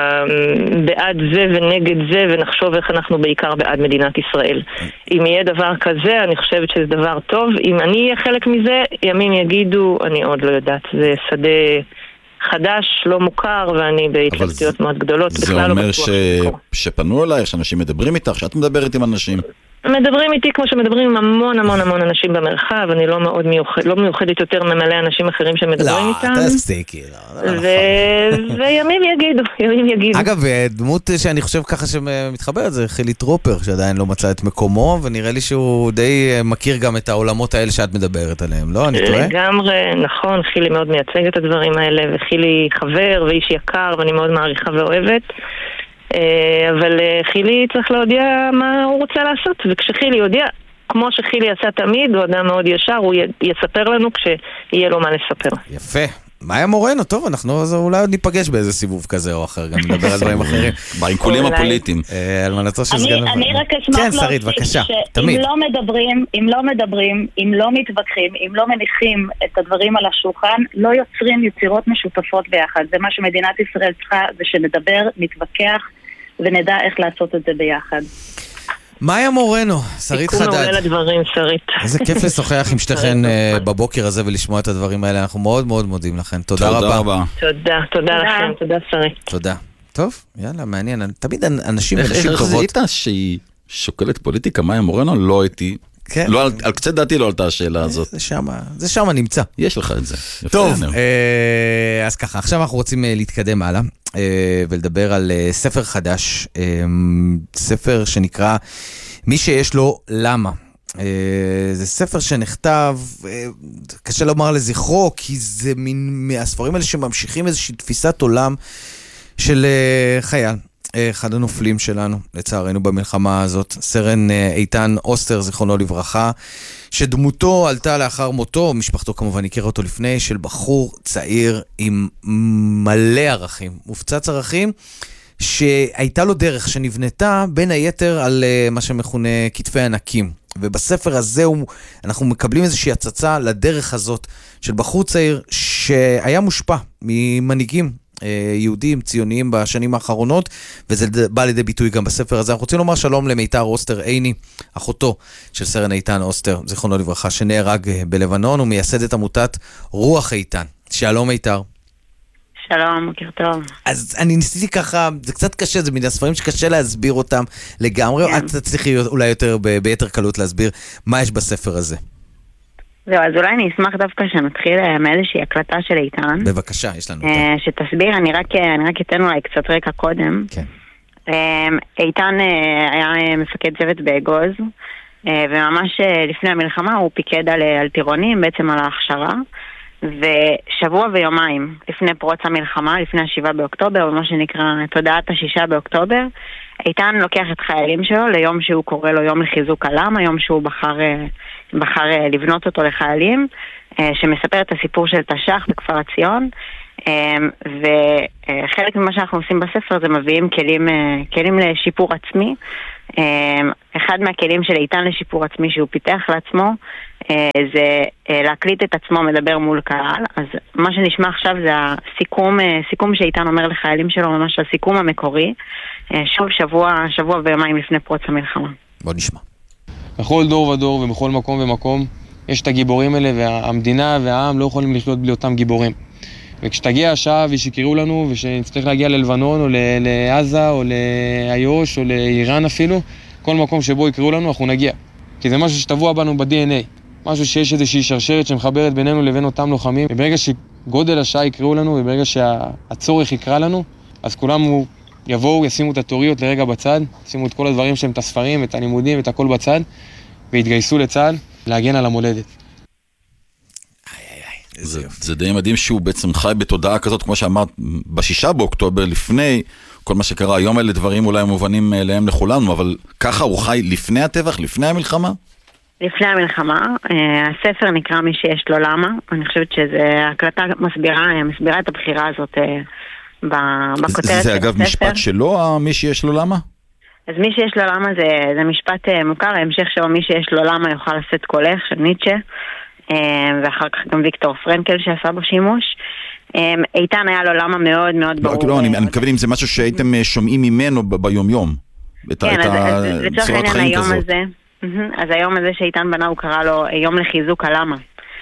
בעד זה ונגד זה ונחשוב איך אנחנו בעיקר בעד מדינת ישראל. אם יהיה דבר כזה, אני חושבת שזה דבר טוב. אם אני אהיה חלק מזה, ימים יגידו, אני עוד לא יודעת. זה שדה חדש, לא מוכר, ואני בהתלבטויות מאוד גדולות. זה אומר שפנו אלייך, שאנשים מדברים איתך, שאת מדברת עם אנשים? מדברים איתי כמו שמדברים עם המון המון המון אנשים במרחב, אני לא מאוד מיוחדת יותר ממלא אנשים אחרים שמדברים איתם. לא, תפסיקי, לא. וימים יגידו. אגב, דמות שאני חושב ככה שמתחברת זה חילי טרופר, שעדיין לא מצא את מקומו, ונראה לי שהוא די מכיר גם את העולמות האלה שאת מדברת עליהם, לא? אני טועה? לגמרי, נכון, חילי מאוד מייצג את הדברים האלה, וחילי חבר ואיש יקר, ואני מאוד מעריכה ואוהבת. אבל חילי צריך להודיע מה הוא רוצה לעשות, וכשחילי יודיע, כמו שחילי עשה תמיד, הוא אדם מאוד ישר, הוא יספר לנו כשיהיה לו מה לספר. יפה. מאיה מורנו, טוב, אנחנו אולי עוד ניפגש באיזה סיבוב כזה או אחר, גם נדבר על דברים אחרים. בעינקולים הפוליטיים. על מנצו של סגן... אני רק אשמח להוסיף שאם לא מדברים, אם לא מתווכחים, אם לא מניחים את הדברים על השולחן, לא יוצרים יצירות משותפות ביחד. זה מה שמדינת ישראל צריכה, זה שנדבר, נתווכח ונדע איך לעשות את זה ביחד. מאיה מורנו, שרית חדד. תיקון מעולה לדברים, שרית. איזה כיף לשוחח עם שתיכן בבוקר הזה ולשמוע את הדברים האלה. אנחנו מאוד מאוד מודים לכם. תודה רבה. תודה לכם, תודה שרית. תודה. טוב, יאללה, מעניין. תמיד אנשים ונשים טובות. איך זיהית שהיא שוקלת פוליטיקה, מאיה מורנו? לא הייתי. על קצת דעתי לא עלתה השאלה הזאת. זה שם נמצא. יש לך את זה. טוב, אז ככה, עכשיו אנחנו רוצים להתקדם הלאה. ולדבר על ספר חדש, ספר שנקרא מי שיש לו למה. זה ספר שנכתב, קשה לומר לזכרו, כי זה מהספרים האלה שממשיכים איזושהי תפיסת עולם של חייל, אחד הנופלים שלנו, לצערנו במלחמה הזאת, סרן איתן אוסטר, זיכרונו לברכה, שדמותו עלתה לאחר מותו, משפחתו כמובן הכירה אותו לפני, של בחור צעיר עם מלא ערכים, מופצץ ערכים, שהייתה לו דרך שנבנתה בין היתר על מה שמכונה כתפי ענקים. ובספר הזה אנחנו מקבלים איזושהי הצצה לדרך הזאת של בחור צעיר שהיה מושפע ממנהיגים יהודים, ציוניים בשנים האחרונות, וזה בא לידי ביטוי גם בספר הזה. אנחנו רוצים לומר שלום למיתר אוסטר עיני, אחותו של סרן איתן אוסטר, זיכרונו לברכה, שנהרג בלבנון, ומייסדת עמותת רוח איתן. שלום מיתר. שלום, מכיר טוב. אז אני ניסיתי ככה, זה קצת קשה, זה מן הספרים שקשה להסביר אותם לגמרי, את תצליחי אולי יותר ביתר קלות להסביר מה יש בספר הזה. זהו, אז אולי אני אשמח דווקא שנתחיל מאיזושהי הקלטה של איתן. בבקשה, יש לנו אותה. שתסביר, אני רק אתן אולי קצת רקע קודם. כן. איתן היה מפקד צוות באגוז, וממש לפני המלחמה הוא פיקד על טירונים, בעצם על ההכשרה, ושבוע ויומיים לפני פרוץ המלחמה, לפני 7 באוקטובר, ומה שנקרא תודעת 6 באוקטובר, איתן לוקח את חיילים שלו ליום שהוא קורא לו יום לחיזוק עלם, היום שהוא בחר לבנות אותו לחיילים, שמספר את הסיפור של תש"ח בכפר הציון, וחלק ממה שאנחנו עושים בספר זה מביאים כלים לשיפור עצמי. אחד מהכלים של איתן לשיפור עצמי שהוא פיתח לעצמו זה להקליט את עצמו מדבר מול קהל. אז מה שנשמע עכשיו זה הסיכום שאיתן אומר לחיילים שלו, ממש הסיכום המקורי, שוב שבוע ויומיים לפני פרוץ המלחמה. בוא נשמע. בכל דור ודור ובכל מקום ומקום יש את הגיבורים האלה, והמדינה והעם לא יכולים לחיות בלי אותם גיבורים. וכשתגיע השעה ושיקראו לנו ושנצטרך להגיע ללבנון או לעזה או לאיו"ש או לאיראן אפילו, כל מקום שבו יקראו לנו אנחנו נגיע. כי זה משהו שטבוע בנו ב-DNA, משהו שיש איזושהי שרשרת שמחברת בינינו לבין אותם לוחמים, וברגע שגודל השעה יקראו לנו וברגע שהצורך יקרא לנו, אז כולם יבואו, ישימו את התיאוריות לרגע בצד, ישימו את כל הדברים שהם, את הספרים, את הלימודים, את הכל בצד, והתגייסו לצה"ל להגן על המולדת. זה די מדהים שהוא בעצם חי בתודעה כזאת, כמו שאמרת, ב6 באוקטובר, לפני כל מה שקרה. היום אלה דברים אולי מובנים להם לכולנו, אבל ככה הוא חי לפני הטבח, לפני המלחמה? לפני המלחמה. הספר נקרא מי שיש לו למה. אני חושבת שזו הקלטה מסבירה את הבחירה הזאת בכותרת של הספר. זה אגב משפט שלו, מי שיש לו למה? אז מי שיש לו למה זה משפט מוכר, ההמשך שלו מי שיש לו למה יוכל לשאת קולך, של ניטשה. ואחר כך גם ויקטור פרנקל שעשה בו שימוש. איתן היה לו למה מאוד מאוד ברור. לא, אני מתכוון אם זה משהו שהייתם שומעים ממנו ביום יום. כן, אז לצורך העניין היום הזה, אז היום הזה שאיתן בנה הוא קרא לו יום לחיזוק הלמה.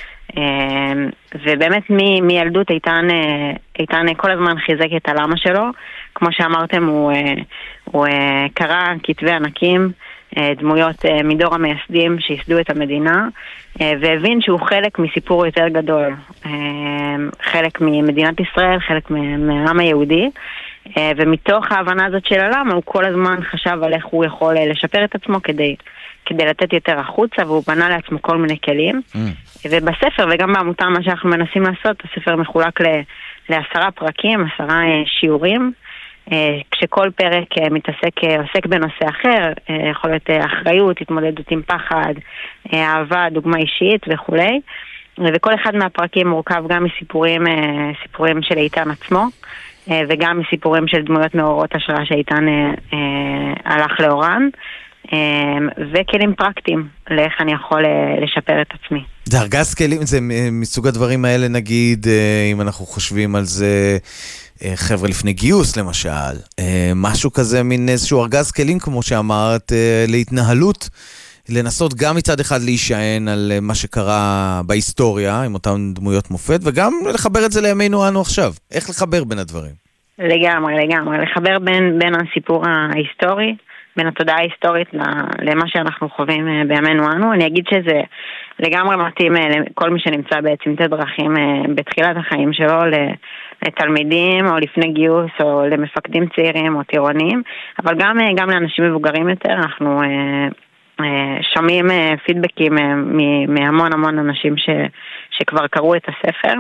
ובאמת מילדות איתן כל הזמן חיזק את הלמה שלו. כמו שאמרתם, הוא קרא כתבי ענקים, דמויות מדור המייסדים שיסדו את המדינה, והבין שהוא חלק מסיפור יותר גדול, חלק ממדינת ישראל, חלק מהעם היהודי, ומתוך ההבנה הזאת של הלמה הוא כל הזמן חשב על איך הוא יכול לשפר את עצמו כדי לתת יותר החוצה, והוא בנה לעצמו כל מיני כלים. ובספר וגם בעמותה מה שאנחנו מנסים לעשות, הספר מחולק ל10 פרקים, 10 שיעורים, כשכל פרק עוסק בנושא אחר, יכול להיות אחריות, התמודדות עם פחד, אהבה, דוגמה אישית וכו'. וכל אחד מהפרקים מורכב גם סיפורים של איתן עצמו, וגם מסיפורים של דמויות מעוררות השראה שאיתן הלך לאורן, וכלים פרקטיים לאיך אני יכול לשפר את עצמי. זה ארגז כלים, זה מסוג הדברים האלה, נגיד, אם אנחנו חושבים על זה, חבר'ה לפני גיוס למשל, משהו כזה, מין איזשהו ארגז כלים, כמו שאמרת, להתנהלות, לנסות גם מצד אחד להישען על מה שקרה בהיסטוריה, עם אותן דמויות מופת, וגם לחבר את זה לימינו אנו עכשיו. איך לחבר בין הדברים? לגמרי. לחבר בין הסיפור ההיסטורי, בין התודעה ההיסטורית למה שאנחנו חווים בימינו אנו. אני אגיד שזה לגמרי מתאים לכל מי שנמצא בצמתי דרכים בתחילת החיים שלו, לתלמידים או לפני גיוס או למפקדים צעירים או טירונים, אבל גם לאנשים מבוגרים יותר. אנחנו שומעים פידבקים מהמון אנשים שכבר קראו את הספר.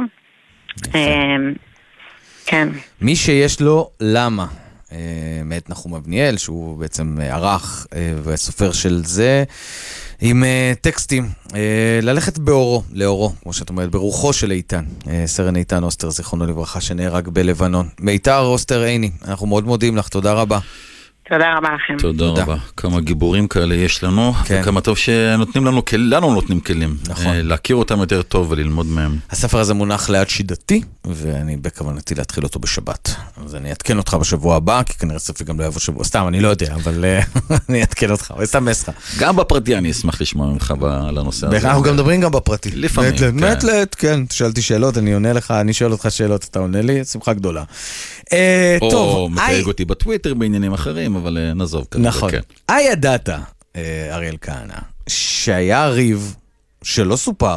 כן. מי שיש לו למה, מאת נחום אבניאל, שהוא בעצם ערך וסופר של זה, עם טקסטים, ללכת לאורו, כמו שאת אומרת, ברוחו של איתן, סרן איתן אוסטר, זיכרונו לברכה, שנהרג בלבנון. מיתר אוסטר עיני, אנחנו מאוד מודים לך, תודה רבה. תודה רבה לכם. תודה רבה. כמה גיבורים כאלה יש לנו, וכמה טוב שנותנים לנו כלים. נכון. להכיר אותם יותר טוב וללמוד מהם. הספר הזה מונח ליד שידתי, ואני בכוונתי להתחיל אותו בשבת. אז אני אתקן אותך בשבוע הבא, כי כנראה ספר גם לא יבוא שבוע. סתם, אני לא יודע, אבל אני אתקן אותך, ואסמס לך. גם בפרטי אני אשמח לשמוע ממך על הנושא הזה. אנחנו גם מדברים גם בפרטי. לפעמים. מעת, כן. שאלתי שאלות, אני עונה לך, אני שואל אותך שאלות, אתה עונה לי, שמחה גדולה. או מתייג אותי בטוויטר בעניינים אחרים, אבל נעזוב כזה. נכון. הידעת, אריאל כהנא, שהיה ריב שלא סופר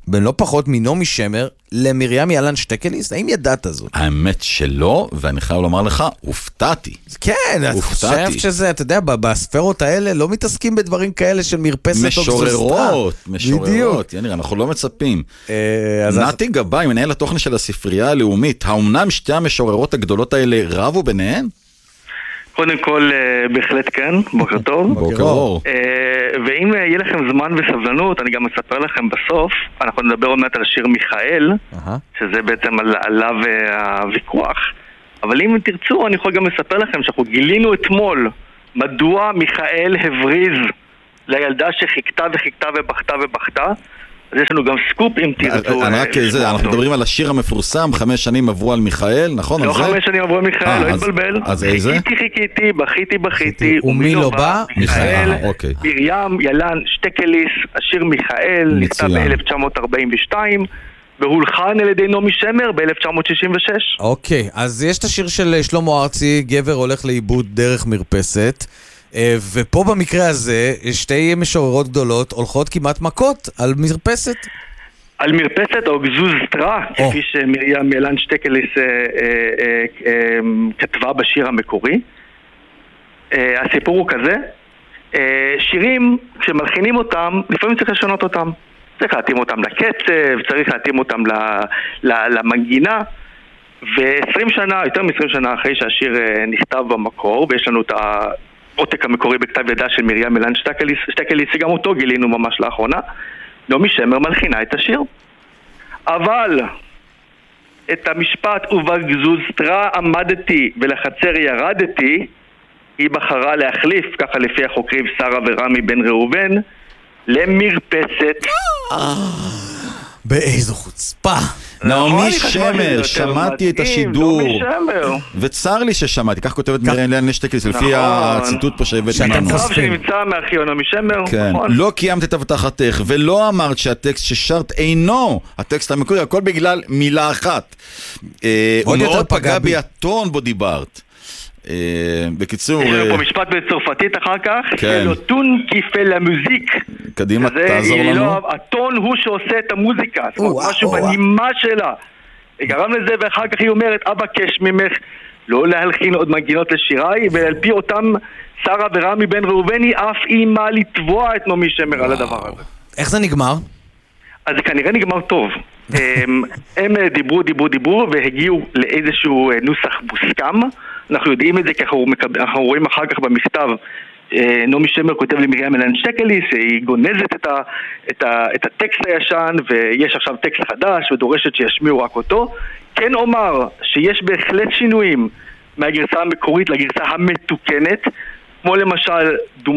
בלא פחות מנעמי שמר, למרים ילן שטקליס? האם ידעת זאת? האמת שלא, ואני חייב לומר לך, הופתעתי. כן, את חושבת שזה, אתה יודע, בספרות האלה לא מתעסקים בדברים כאלה של מרפסת או גזוסטרה. משוררות, יניר, אנחנו לא מצפים. נתי גבאי, מנהל התוכן של הספרייה הלאומית, האומנם שתי המשוררות הגדולות האלה רבו ביניהן? קודם כל, בהחלט כן, בוקר טוב. בוקר אור. ואם יהיה לכם זמן וסבלנות, אני גם אספר לכם בסוף, אנחנו נדבר עוד מעט על השיר מיכאל, שזה בעצם עליו הוויכוח. אבל אם תרצו, אני יכול גם לספר לכם שאנחנו גילינו אתמול מדוע מיכאל הבריז לילדה שחיכתה וחיכתה ובכתה ובכתה. אז יש לנו גם סקופ אם תרצו. אנחנו מדברים על השיר המפורסם, 5 שנים עברו על מיכאל, נכון? לא 5 שנים עברו על מיכאל, לא התבלבל. אז איזה? חיכיתי, בכיתי, ומי לא בא? מיכאל. מרים ילן שטקליס, השיר מיכאל, נכתב ב-1942, והולחן על ידי נעמי שמר ב-1966. אוקיי, אז יש את השיר של שלמה ארצי, גבר הולך לאיבוד דרך מרפסת, ופה במקרה הזה שתי משוררות גדולות הולכות כמעט מכות על מרפסת. על מרפסת או גזוזטרה, כפי שמרים ילן שטקליס כתבה בשיר המקורי. הסיפור הוא כזה, שירים כשמלחינים אותם לפעמים צריך לשנות אותם, צריך להתאים אותם לקצב, צריך להתאים אותם למנגינה. ו20 שנה, יותר מ-20 שנה אחרי שהשיר נכתב במקור, ויש לנו את העותק המקורי בכתב ידה של מרים ילן שטקליס, שגם אותו גילינו ממש לאחרונה, נעמי שמר מלחינה את השיר. אבל את המשפט ובגזוזטרה עמדתי ולחצר ירדתי, היא בחרה להחליף, ככה לפי החוקרים שרה ורמי בן ראובן, למרפסת. באיזו חוצפה. נעמי שמר, שמעתי את השידור וצר לי ששמעתי, כך כותבת מרים ילן שטקליס לפי הציטוט פה שהבאתי לנו. שנמצא מארכיון נעמי שמר. לא קיימת את הבטחתך ולא אמרת שהטקסט ששרת אינו הטקסט המקורי, הכל בגלל מילה אחת. הוא מאוד פגע בי הטון בו דיברת. בקיצור, יש לנו פה משפט בצרפתית אחר כך, לטון כיפה למוזיק. קדימה, תעזור לנו. הטון הוא שעושה את המוזיקה, משהו בנימה שלה. גרם לזה, ואחר כך היא אומרת, אבקש ממך לא להלחין עוד מנגינות לשיריי, ועל פי אותם שרה ורמי בן ראובני אף אימה לתבוע את נעמי שמר על הדבר הזה. איך זה נגמר? אז זה כנראה נגמר טוב. הם דיברו והגיעו לאיזשהו נוסח מוסכם. אנחנו יודעים את זה כי אנחנו רואים אחר כך במכתב, נעמי שמר כותב למרים ילן שטקליס, היא גונזת את הטקסט הישן, ויש עכשיו טקסט חדש ודורשת שישמיעו רק אותו. כן אומר שיש בהחלט שינויים מהגרסה המקורית לגרסה המתוקנת, כמו למשל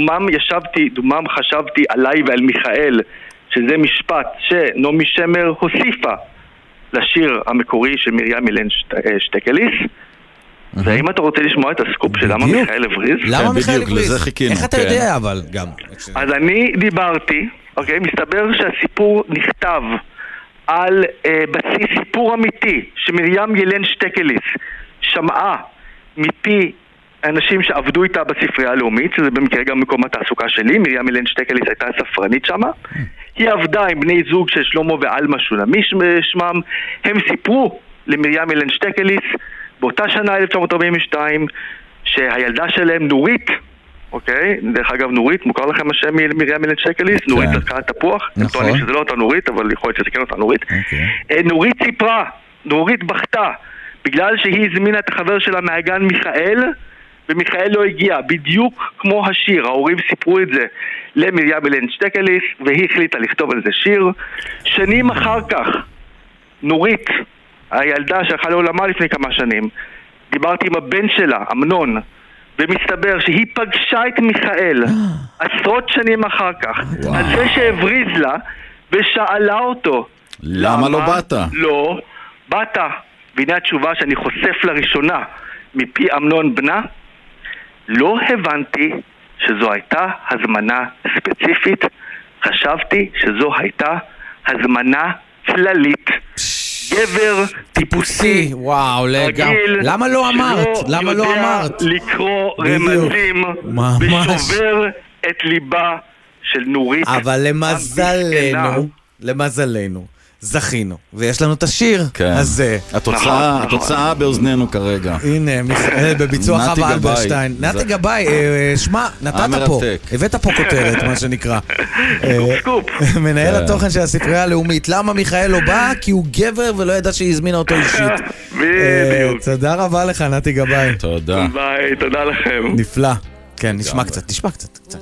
דומם חשבתי עליי ועל מיכאל, שזה משפט שנעמי שמר הוסיפה לשיר המקורי של מרים ילן שטקליס. והאם אתה רוצה לשמוע את הסקופ של למה מיכאל הבריז? למה מיכאל הבריז? איך אתה יודע אבל גם? אז אני דיברתי, מסתבר שהסיפור נכתב על בסיס סיפור אמיתי שמרים ילן שטקליס שמעה מפי אנשים שעבדו איתה בספרייה הלאומית, שזה במקרה גם מקום התעסוקה שלי. מרים ילן שטקליס הייתה ספרנית שמה, היא עבדה עם בני זוג של שלמה ואלמה שולמי שמם. הם סיפרו למרים ילן שטקליס באותה שנה 1942 שהילדה שלהם נורית, דרך אגב נורית, מוכר לכם השם מרים ילן שטקליס, נורית זרקה תפוח, הם טוענים שזה לא אותה נורית, אבל יכול להיות שזה כן אותה נורית. נורית סיפרה, נורית בכתה, בגלל שהיא הזמינה את החבר שלה מהגן מיכאל, ומיכאל לא הגיע, בדיוק כמו השיר. ההורים סיפרו את זה למרים ילן שטקליס, והיא החליטה לכתוב על זה שיר. שנים אחר כך, נורית, הילדה שהלכה לעולמה לפני כמה שנים, דיברתי עם הבן שלה, אמנון, ומסתבר שהיא פגשה את מיכאל עשרות שנים אחר כך, על זה שהבריז לה, ושאלה אותו, למה לא באת? לא, באת. והנה התשובה שאני חושף לראשונה מפי אמנון בנה, לא הבנתי שזו הייתה הזמנה ספציפית, חשבתי שזו הייתה הזמנה צללית. גבר טיפוסי, וואו, רגיל, למה לא אמרת? למה לא אמרת? לקרוא רמזים ושובר את ליבה של נורית. אבל למזלנו, זכינו, ויש לנו את השיר הזה. התוצאה באוזנינו כרגע. הנה, מיכאל בביצוע חווה אלברשטיין. נתי גבאי, שמע, נתת פה, הבאת פה כותרת, מה שנקרא. מנהל התוכן של הספרייה הלאומית. למה מיכאל לא בא? כי הוא גבר ולא ידע שהיא הזמינה אותו אישית. בדיוק. תודה רבה לך, נתי גבאי. תודה. ביי, תודה לכם. נפלא. כן, נשמע קצת.